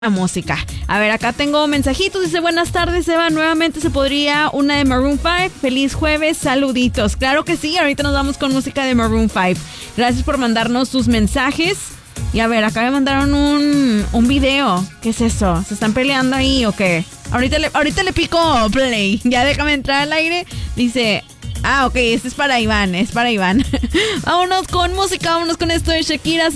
la música. A ver, acá tengo mensajitos. Dice, buenas tardes, Eva. Nuevamente se podría una de Maroon 5. Feliz jueves, saluditos. Claro que sí, ahorita nos vamos con música de Maroon 5. Gracias por mandarnos tus mensajes. Y a ver, acá me mandaron un video. ¿Qué es eso? ¿Se están peleando ahí o qué? Ahorita le pico play. Ya déjame entrar al aire. Dice... ok, este es para Iván, Vámonos con música, vámonos con esto de Shakira.